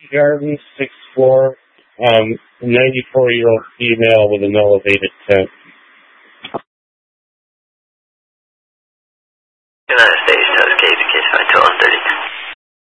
Garden, 6th floor, 94-year-old female with an elevated tent. United States, Toast Cage, case 51232.